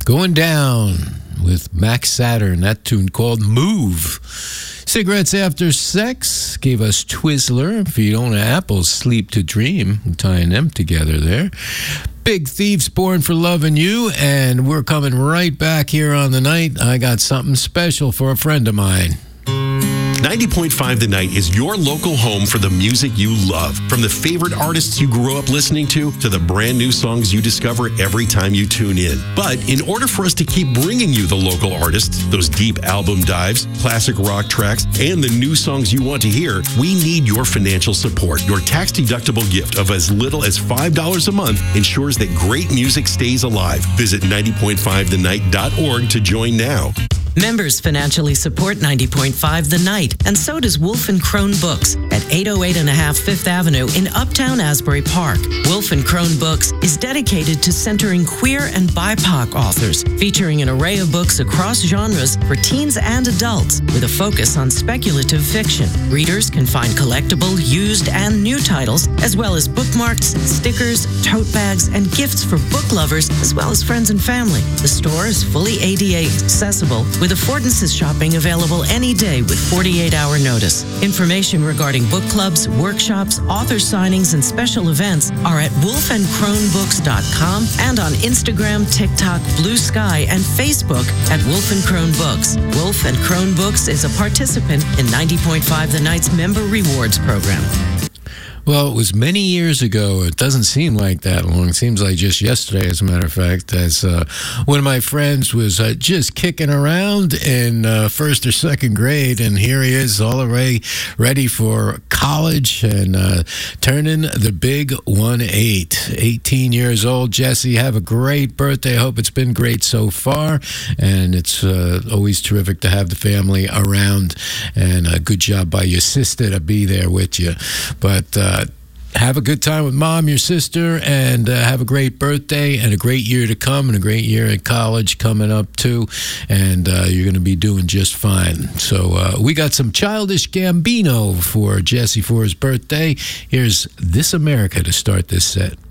Going Down with Max Saturn, that tune called Move. Cigarettes After Sex gave us Twizzler, Fiona Apple's Sleep to Dream, I'm tying them together there. Big Thieves, Born for Loving You, and we're coming right back here on the night. I got something special for a friend of mine. 90.5 The Night is your local home for the music you love. From the favorite artists you grew up listening to the brand new songs you discover every time you tune in. But in order for us to keep bringing you the local artists, those deep album dives, classic rock tracks, and the new songs you want to hear, we need your financial support. Your tax-deductible gift of as little as $5 a month ensures that great music stays alive. Visit 90.5thenight.org to join now. Members financially support 90.5 The Night, and so does Wolf & Crone Books at 808.5 Fifth Avenue in Uptown Asbury Park. Wolf & Crone Books is dedicated to centering queer and BIPOC authors, featuring an array of books across genres for teens and adults, with a focus on speculative fiction. Readers can find collectible, used, and new titles, as well as bookmarks, stickers, tote bags, and gifts for book lovers, as well as friends and family. The store is fully ADA accessible, with affordances shopping available any day with 48-hour notice. Information regarding book clubs, workshops, author signings, and special events are at wolfandcronebooks.com and on Instagram, TikTok, Blue Sky, and Facebook at Wolf & Crone Books. Wolf & Crone Books is a participant in 90.5 The Night's Member Rewards Program. Well, it was many years ago. It doesn't seem like that long. It seems like just yesterday, as a matter of fact, as one of my friends was just kicking around in first or second grade, and here he is all the way ready for college and turning the big 18. 18 years old. Jesse, have a great birthday. I hope it's been great so far, and it's always terrific to have the family around, and a good job by your sister to be there with you. But have a good time with Mom, your sister, and have a great birthday and a great year to come and a great year at college coming up, too. And you're going to be doing just fine. So we got some Childish Gambino for Jesse for his birthday. Here's This America to start this set.